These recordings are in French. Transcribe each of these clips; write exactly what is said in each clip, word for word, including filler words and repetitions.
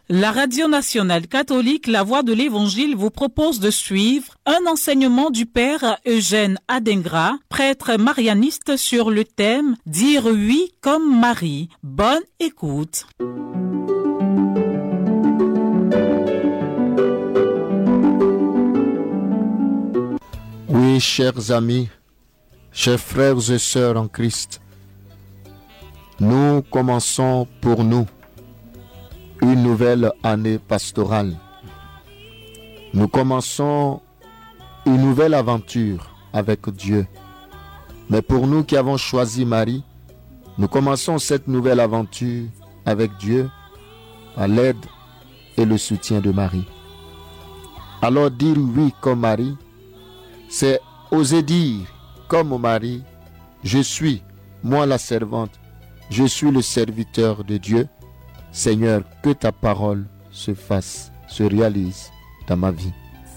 La Radio nationale catholique La Voix de l'Évangile vous propose de suivre un enseignement du Père Eugène Adingra, prêtre marianiste, sur le thème « Dire oui comme Marie ». Bonne écoute. Oui, chers amis, chers frères et sœurs en Christ, nous commençons pour nous une nouvelle année pastorale. Nous commençons une nouvelle aventure avec Dieu. Mais pour nous qui avons choisi Marie, nous commençons cette nouvelle aventure avec Dieu à l'aide et le soutien de Marie. Alors dire oui comme Marie, c'est oser dire comme Marie, je suis, moi la servante, je suis le serviteur de Dieu. Seigneur, que ta parole se fasse, se réalise dans ma vie.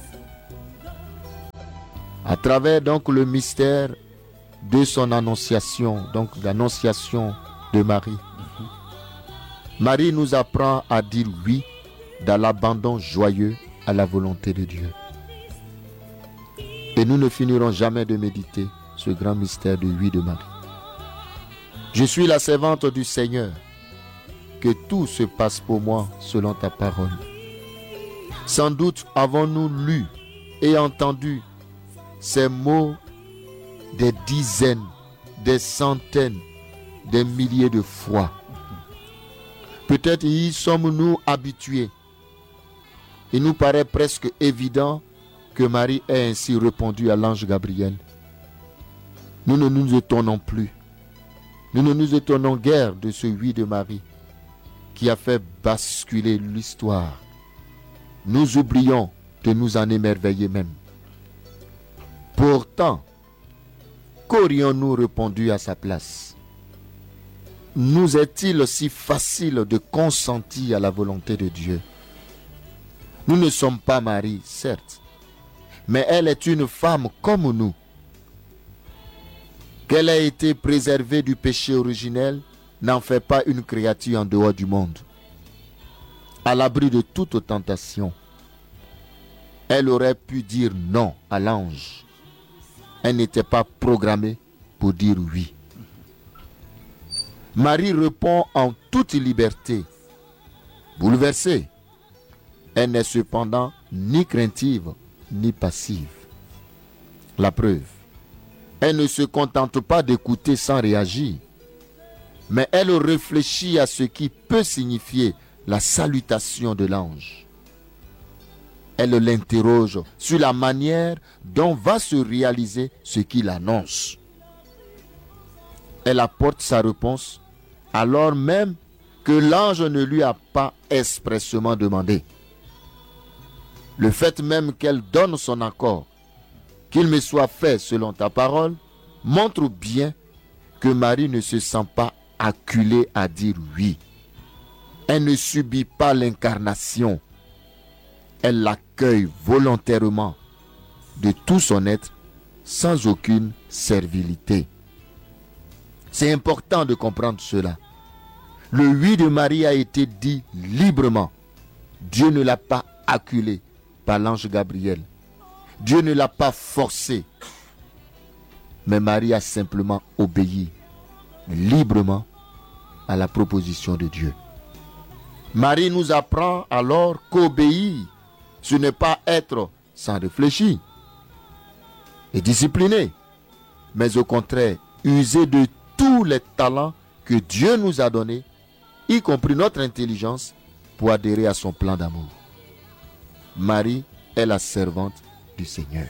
À travers donc le mystère de son annonciation, donc l'annonciation de Marie, Marie nous apprend à dire oui dans l'abandon joyeux à la volonté de Dieu. Et nous ne finirons jamais de méditer ce grand mystère de oui de Marie. Je suis la servante du Seigneur. Que tout se passe pour moi selon ta parole. Sans doute avons-nous lu et entendu ces mots des dizaines, des centaines, des milliers de fois. Peut-être y sommes-nous habitués. Il nous paraît presque évident que Marie ait ainsi répondu à l'ange Gabriel. Nous ne nous étonnons plus. Nous ne nous étonnons guère de ce oui de Marie qui a fait basculer l'histoire. Nous oublions de nous en émerveiller même. Pourtant, qu'aurions-nous répondu à sa place? Nous est-il si facile de consentir à la volonté de Dieu? Nous ne sommes pas Marie, certes, mais elle est une femme comme nous. Qu'elle ait été préservée du péché originel n'en fait pas une créature en dehors du monde, à l'abri de toute tentation. Elle aurait pu dire non à l'ange. Elle n'était pas programmée pour dire oui. Marie répond en toute liberté. Bouleversée, elle n'est cependant ni craintive ni passive. La preuve, elle ne se contente pas d'écouter sans réagir, mais elle réfléchit à ce qui peut signifier la salutation de l'ange. Elle l'interroge sur la manière dont va se réaliser ce qu'il annonce. Elle apporte sa réponse alors même que l'ange ne lui a pas expressément demandé. Le fait même qu'elle donne son accord, qu'il me soit fait selon ta parole, montre bien que Marie ne se sent pas acculée à dire oui. Elle ne subit pas l'incarnation. Elle l'accueille volontairement de tout son être sans aucune servilité. C'est important de comprendre cela. Le oui de Marie a été dit librement. Dieu ne l'a pas acculé par l'ange Gabriel. Dieu ne l'a pas forcé. Mais Marie a simplement obéi librement à la proposition de Dieu. Marie nous apprend alors qu'obéir, ce n'est pas être sans réfléchir et discipliné, mais au contraire, user de tous les talents que Dieu nous a donnés, y compris notre intelligence, pour adhérer à son plan d'amour. Marie est la servante du Seigneur.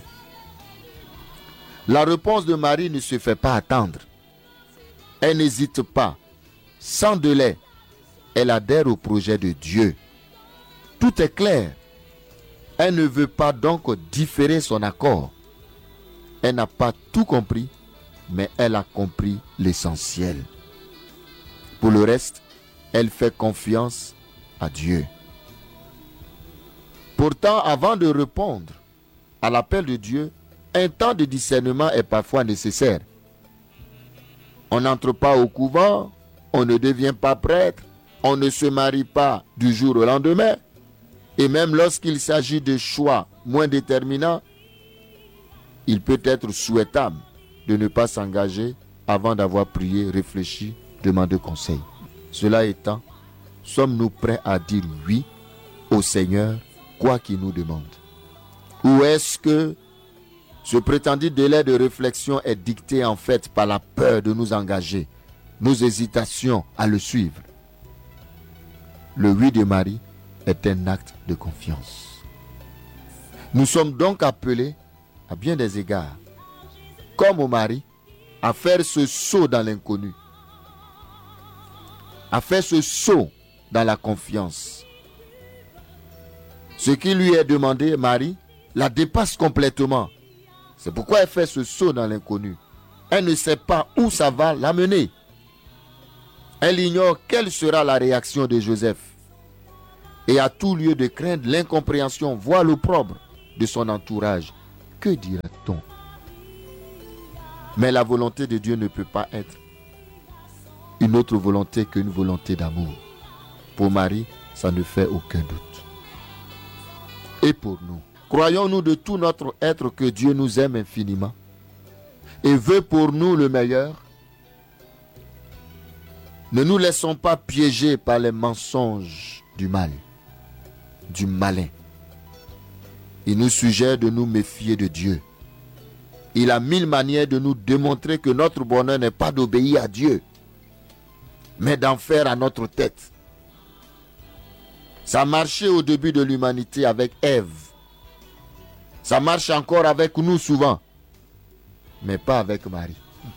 La réponse de Marie ne se fait pas attendre. Elle n'hésite pas. Sans délai, elle adhère au projet de Dieu. Tout est clair. Elle ne veut pas donc différer son accord. Elle n'a pas tout compris, mais elle a compris l'essentiel. Pour le reste, elle fait confiance à Dieu. Pourtant, avant de répondre à l'appel de Dieu, un temps de discernement est parfois nécessaire. On n'entre pas au couvent, on ne devient pas prêtre, On ne se marie pas du jour au lendemain. Et même lorsqu'il s'agit de choix moins déterminants, il peut être souhaitable de ne pas s'engager avant d'avoir prié, réfléchi, demandé conseil. Cela étant, sommes-nous prêts à dire oui au Seigneur, quoi qu'il nous demande? Ou est-ce que ce prétendu délai de réflexion est dicté en fait par la peur de nous engager, nos hésitations à le suivre? Le oui de Marie est un acte de confiance. Nous sommes donc appelés, à bien des égards, comme au mari, à faire ce saut dans l'inconnu, à faire ce saut dans la confiance. Ce qui lui est demandé, Marie, la dépasse complètement. C'est pourquoi elle fait ce saut dans l'inconnu. Elle ne sait pas où ça va l'amener. Elle ignore quelle sera la réaction de Joseph. Et a tout lieu de craindre l'incompréhension, voire l'opprobre de son entourage. Que dira-t-on? Mais la volonté de Dieu ne peut pas être une autre volonté qu'une volonté d'amour. Pour Marie, ça ne fait aucun doute. Et pour nous, croyons-nous de tout notre être que Dieu nous aime infiniment et veut pour nous le meilleur? Ne nous laissons pas piéger par les mensonges du mal, du malin. Il nous suggère de nous méfier de Dieu. Il a mille manières de nous démontrer que notre bonheur n'est pas d'obéir à Dieu, mais d'en faire à notre tête. Ça marchait au début de l'humanité avec Ève. Ça marche encore avec nous souvent, mais pas avec Marie.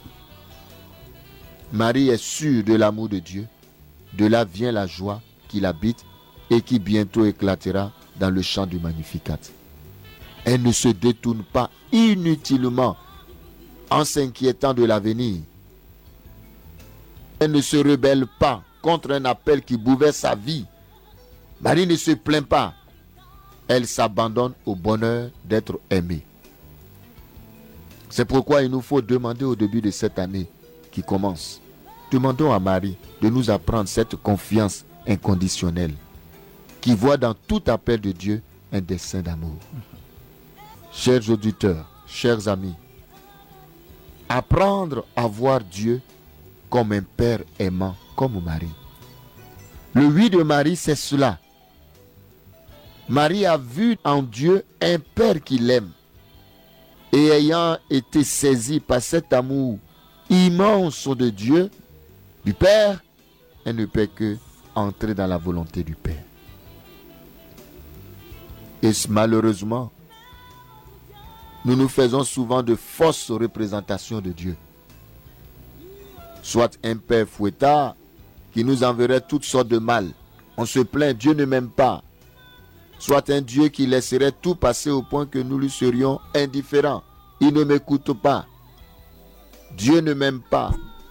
Marie est sûre de l'amour de Dieu. De là vient la joie qui l'habite et qui bientôt éclatera dans le chant du Magnificat. Elle ne se détourne pas inutilement en s'inquiétant de l'avenir. Elle ne se rebelle pas contre un appel qui bouleverse sa vie. Marie ne se plaint pas. Elle s'abandonne au bonheur d'être aimée. C'est pourquoi il nous faut demander au début de cette année qui commence. Demandons à Marie de nous apprendre cette confiance inconditionnelle qui voit dans tout appel de Dieu un dessein d'amour. Chers auditeurs, chers amis, apprendre à voir Dieu comme un père aimant, comme Marie. Le oui de Marie, c'est cela. Marie a vu en Dieu un père qui l'aime. Et ayant été saisie par cet amour immense de Dieu, du Père, elle ne peut que entrer dans la volonté du Père. Et malheureusement, nous nous faisons souvent de fausses représentations de Dieu. Soit un père fouettard qui nous enverrait toutes sortes de mal. On se plaint, Dieu ne m'aime pas. Soit un Dieu qui laisserait tout passer au point que nous lui serions indifférents. Il ne m'écoute pas. Dieu ne m'aime pas.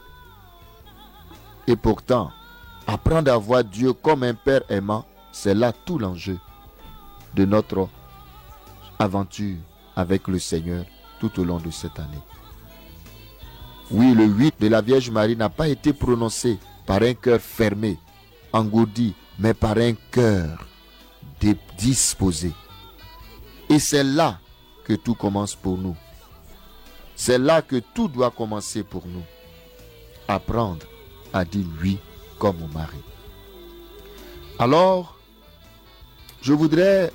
Et pourtant, apprendre à voir Dieu comme un père aimant, c'est là tout l'enjeu de notre aventure avec le Seigneur tout au long de cette année. Oui, le oui de la Vierge Marie n'a pas été prononcé par un cœur fermé, engourdi, mais par un cœur disposé. Et c'est là que tout commence pour nous. C'est là que tout doit commencer pour nous. Apprendre à dire oui comme au mari. Alors, je voudrais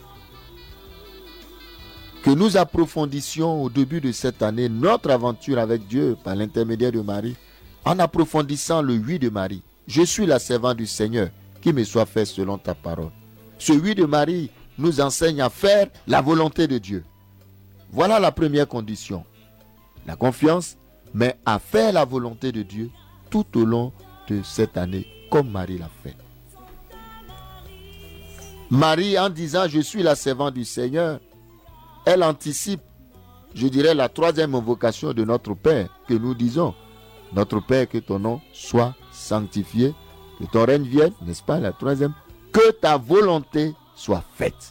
que nous approfondissions au début de cette année notre aventure avec Dieu par l'intermédiaire de Marie, en approfondissant le oui de Marie. Je suis la servante du Seigneur, qu'il me soit fait selon ta parole. Ce oui de Marie nous enseigne à faire la volonté de Dieu. Voilà la première condition. La confiance, mais à faire la volonté de Dieu tout au long de cette année, comme Marie l'a fait. Marie, en disant « Je suis la servante du Seigneur », elle anticipe, je dirais, la troisième invocation de notre Père que nous disons. Notre Père, que ton nom soit sanctifié, que ton règne vienne, n'est-ce pas, la troisième, que ta volonté soit faite.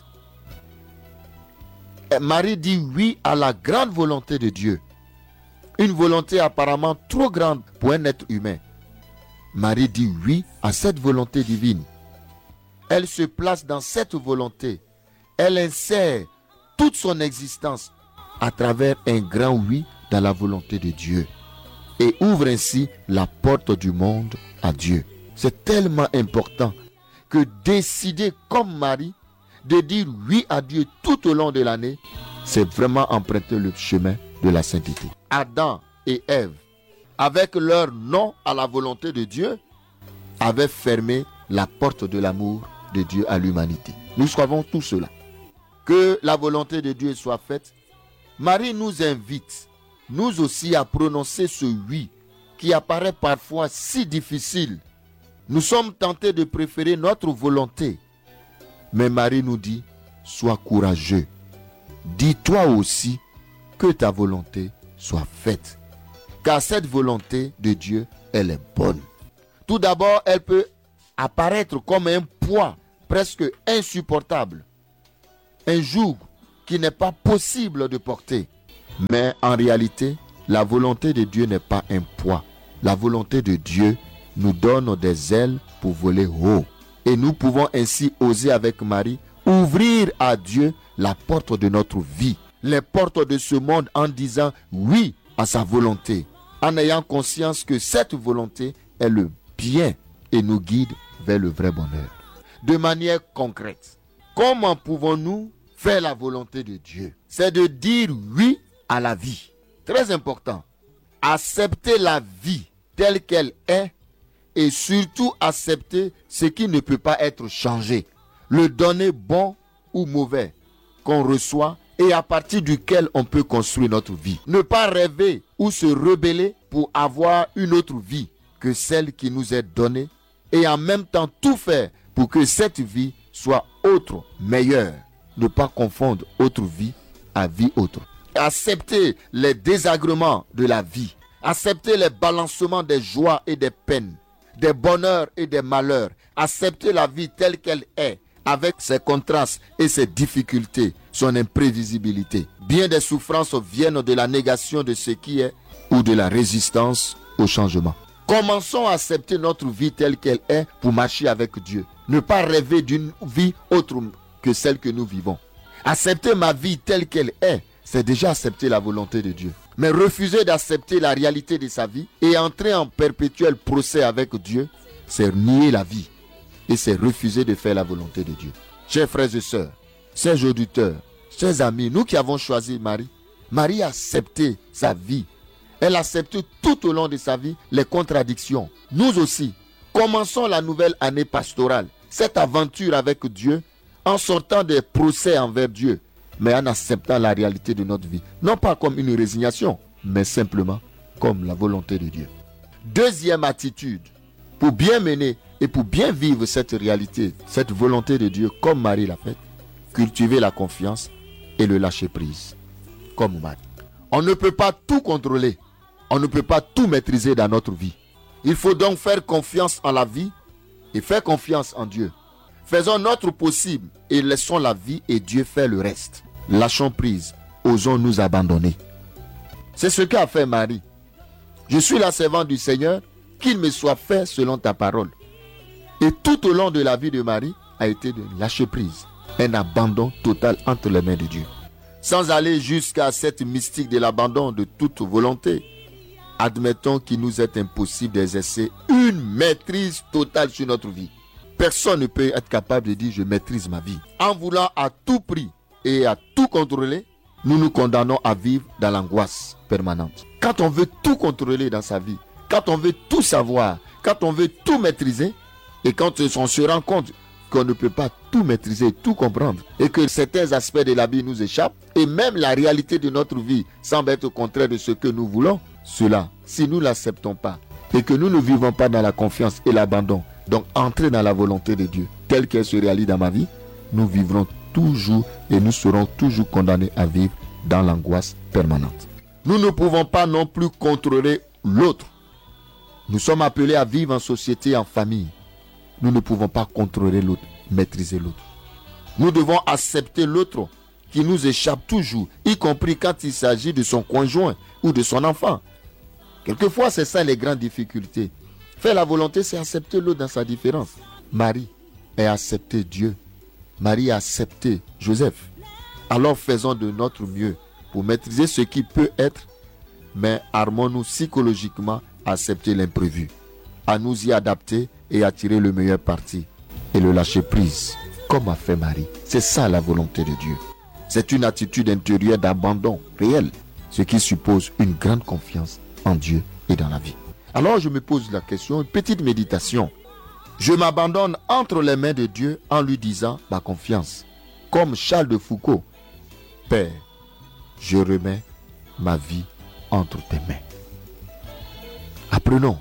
Et Marie dit oui à la grande volonté de Dieu. Une volonté apparemment trop grande pour un être humain. Marie dit oui à cette volonté divine. Elle se place dans cette volonté. Elle insère toute son existence à travers un grand oui dans la volonté de Dieu et ouvre ainsi la porte du monde à Dieu. C'est tellement important que décider comme Marie de dire oui à Dieu tout au long de l'année, c'est vraiment emprunter le chemin de la sainteté. Adam et Ève, avec leur non à la volonté de Dieu, avaient fermé la porte de l'amour de Dieu à l'humanité. Nous savons tout cela. Que la volonté de Dieu soit faite. Marie nous invite, nous aussi, à prononcer ce oui qui apparaît parfois si difficile. Nous sommes tentés de préférer notre volonté. Mais Marie nous dit, sois courageux. Dis-toi aussi que ta volonté soit faite. Car cette volonté de Dieu, elle est bonne. Tout d'abord, elle peut apparaître comme un poids presque insupportable. Un joug qui n'est pas possible de porter. Mais en réalité, la volonté de Dieu n'est pas un poids. La volonté de Dieu nous donne des ailes pour voler haut. Et nous pouvons ainsi oser avec Marie ouvrir à Dieu la porte de notre vie, les portes de ce monde en disant oui à sa volonté, en ayant conscience que cette volonté est le bien et nous guide vers le vrai bonheur. De manière concrète, comment pouvons-nous faire la volonté de Dieu? C'est de dire oui à la vie. Très important. Accepter la vie telle qu'elle est et surtout accepter ce qui ne peut pas être changé. Le donner bon ou mauvais qu'on reçoit et à partir duquel on peut construire notre vie. Ne pas rêver ou se rebeller pour avoir une autre vie que celle qui nous est donnée et en même temps tout faire pour que cette vie soit autre, meilleure. Ne pas confondre autre vie à vie autre. Accepter les désagréments de la vie. Accepter les balancements des joies et des peines, des bonheurs et des malheurs. Accepter la vie telle qu'elle est, avec ses contrastes et ses difficultés, son imprévisibilité. Bien des souffrances viennent de la négation de ce qui est ou de la résistance au changement. Commençons à accepter notre vie telle qu'elle est pour marcher avec Dieu. Ne pas rêver d'une vie autre que celle que nous vivons. Accepter ma vie telle qu'elle est, c'est déjà accepter la volonté de Dieu. Mais refuser d'accepter la réalité de sa vie et entrer en perpétuel procès avec Dieu, c'est nier la vie. Et c'est refuser de faire la volonté de Dieu. Chers frères et sœurs, chers auditeurs, chers amis, nous qui avons choisi Marie, Marie a accepté sa vie. Elle accepte tout au long de sa vie les contradictions. Nous aussi, commençons la nouvelle année pastorale, cette aventure avec Dieu, en sortant des procès envers Dieu, mais en acceptant la réalité de notre vie. Non pas comme une résignation, mais simplement comme la volonté de Dieu. Deuxième attitude, pour bien mener et pour bien vivre cette réalité, cette volonté de Dieu, comme Marie l'a fait, cultiver la confiance et le lâcher prise, comme Marie. On ne peut pas tout contrôler, on ne peut pas tout maîtriser dans notre vie. Il faut donc faire confiance en la vie et faire confiance en Dieu. Faisons notre possible et laissons la vie et Dieu faire le reste. Lâchons prise, osons nous abandonner. C'est ce qu'a fait Marie. Je suis la servante du Seigneur, qu'il me soit fait selon ta parole. Et tout au long de la vie de Marie a été de lâcher prise, un abandon total entre les mains de Dieu. Sans aller jusqu'à cette mystique de l'abandon de toute volonté, admettons qu'il nous est impossible d'exercer une maîtrise totale sur notre vie. Personne ne peut être capable de dire je maîtrise ma vie. En voulant à tout prix et à tout contrôler, nous nous condamnons à vivre dans l'angoisse permanente. Quand on veut tout contrôler dans sa vie, quand on veut tout savoir, quand on veut tout maîtriser, et quand on se rend compte qu'on ne peut pas tout maîtriser, tout comprendre, et que certains aspects de la vie nous échappent, et même la réalité de notre vie semble être contraire de ce que nous voulons, cela, si nous ne l'acceptons pas, et que nous ne vivons pas dans la confiance et l'abandon, donc entrer dans la volonté de Dieu, telle qu'elle se réalise dans ma vie, nous vivrons toujours et nous serons toujours condamnés à vivre dans l'angoisse permanente. Nous ne pouvons pas non plus contrôler l'autre. Nous sommes appelés à vivre en société, en famille. Nous ne pouvons pas contrôler l'autre, maîtriser l'autre. Nous devons accepter l'autre qui nous échappe toujours, y compris quand il s'agit de son conjoint ou de son enfant. Quelquefois, c'est ça les grandes difficultés. Faire la volonté, c'est accepter l'autre dans sa différence. Marie a accepté Dieu. Marie a accepté Joseph. Alors faisons de notre mieux pour maîtriser ce qui peut être, mais armons-nous psychologiquement à accepter l'imprévu, à nous y adapter et à tirer le meilleur parti et le lâcher prise, comme a fait Marie. C'est ça la volonté de Dieu. C'est une attitude intérieure d'abandon réel, ce qui suppose une grande confiance en Dieu et dans la vie. Alors je me pose la question, une petite méditation. Je m'abandonne entre les mains de Dieu en lui disant ma confiance. Comme Charles de Foucault, Père, je remets ma vie entre tes mains. Apprenons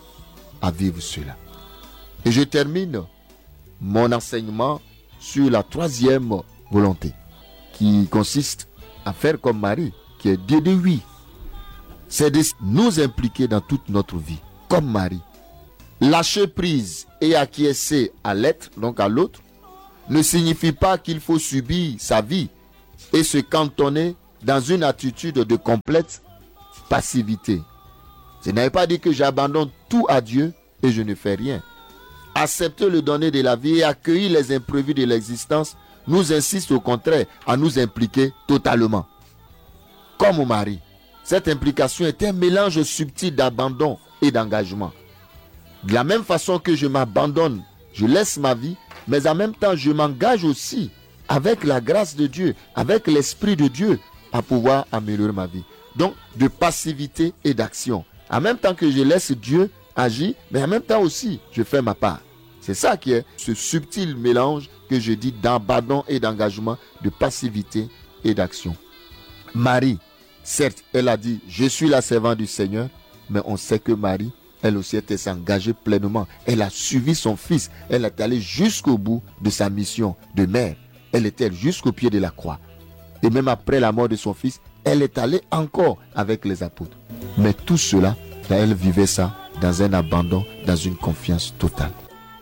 à vivre cela. Et je termine mon enseignement sur la troisième volonté, qui consiste à faire comme Marie, qui est Dieu de oui. C'est de nous impliquer dans toute notre vie, comme Marie. Lâcher prise et acquiescer à l'être, donc à l'autre, ne signifie pas qu'il faut subir sa vie et se cantonner dans une attitude de complète passivité. Ce n'est pas dire que j'abandonne tout à Dieu et je ne fais rien. Accepter le donner de la vie et accueillir les imprévus de l'existence nous insiste au contraire à nous impliquer totalement. Comme au mari, cette implication est un mélange subtil d'abandon et d'engagement. De la même façon que je m'abandonne, je laisse ma vie, mais en même temps je m'engage aussi avec la grâce de Dieu, avec l'Esprit de Dieu à pouvoir améliorer ma vie. Donc de passivité et d'action. En même temps que je laisse Dieu agir, mais en même temps aussi je fais ma part. C'est ça qui est ce subtil mélange que je dis d'abandon et d'engagement, de passivité et d'action. Marie, certes, elle a dit, je suis la servante du Seigneur, mais on sait que Marie, elle aussi était s'engager pleinement. Elle a suivi son fils. Elle est allée jusqu'au bout de sa mission de mère. Elle était jusqu'au pied de la croix. Et même après la mort de son fils, elle est allée encore avec les apôtres. Mais tout cela, elle vivait ça dans un abandon, dans une confiance totale.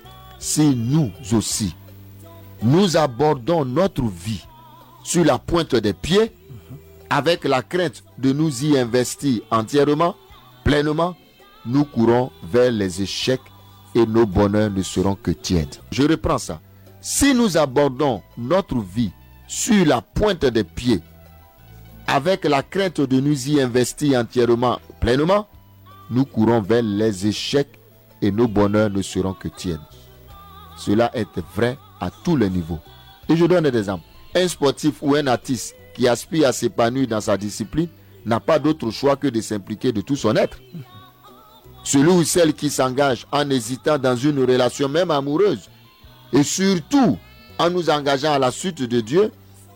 Si nous aussi, nous abordons notre vie sur la pointe des pieds, avec la crainte de nous y investir entièrement, pleinement, nous courons vers les échecs et nos bonheurs ne seront que tièdes. Je reprends ça. Si nous abordons notre vie sur la pointe des pieds, avec la crainte de nous y investir entièrement, pleinement, nous courons vers les échecs et nos bonheurs ne seront que tièdes. Cela est vrai à tous les niveaux. Et je donne des exemples. Un sportif ou un artiste qui aspire à s'épanouir dans sa discipline n'a pas d'autre choix que de s'impliquer de tout son être. Celui ou celle qui s'engage en hésitant dans une relation même amoureuse et surtout en nous engageant à la suite de Dieu,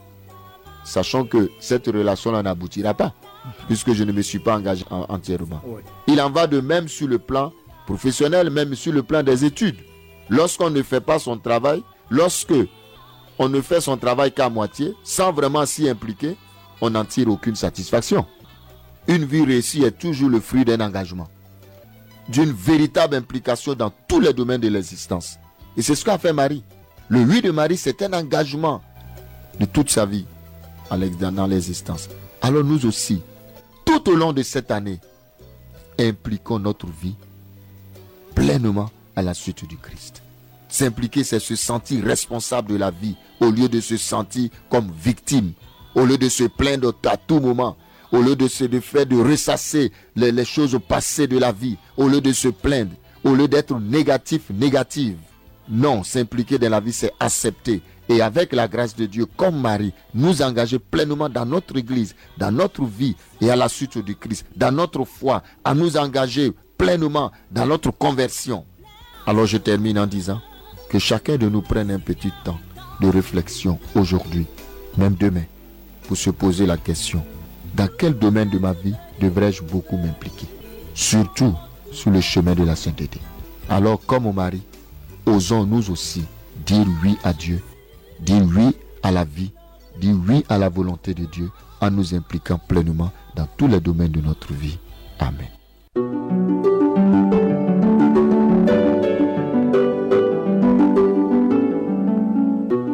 sachant que cette relation n'aboutira pas puisque je ne me suis pas engagé en, entièrement. Oui. Il en va de même sur le plan professionnel, même sur le plan des études. Lorsqu'on ne fait pas son travail, lorsque on ne fait son travail qu'à moitié, sans vraiment s'y impliquer, on n'en tire aucune satisfaction. Une vie réussie est toujours le fruit d'un engagement, d'une véritable implication dans tous les domaines de l'existence. Et c'est ce qu'a fait Marie. Le oui de Marie, c'est un engagement de toute sa vie dans l'existence. Alors nous aussi, tout au long de cette année, impliquons notre vie pleinement à la suite du Christ. S'impliquer, c'est se sentir responsable de la vie au lieu de se sentir comme victime, au lieu de se plaindre à tout moment, au lieu de se de faire de ressasser les, les choses passées de la vie, au lieu de se plaindre, au lieu d'être négatif, négative. Non, s'impliquer dans la vie, c'est accepter. Et avec la grâce de Dieu, comme Marie, nous engager pleinement dans notre église, dans notre vie et à la suite du Christ, dans notre foi, à nous engager pleinement dans notre conversion. Alors je termine en disant que chacun de nous prenne un petit temps de réflexion aujourd'hui, même demain, pour se poser la question: dans quel domaine de ma vie devrais-je beaucoup m'impliquer? Surtout sur le chemin de la sainteté. Alors, comme au mari, osons nous aussi dire oui à Dieu, dire oui à la vie, dire oui à la volonté de Dieu en nous impliquant pleinement dans tous les domaines de notre vie. Amen.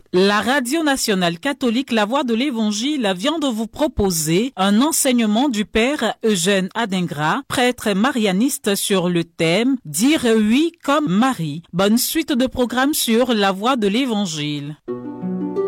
La Radio Nationale Catholique La Voix de l'Évangile vient de vous proposer un enseignement du Père Eugène Adingra, prêtre marianiste, sur le thème « Dire oui comme Marie ». Bonne suite de programme sur La Voix de l'Évangile.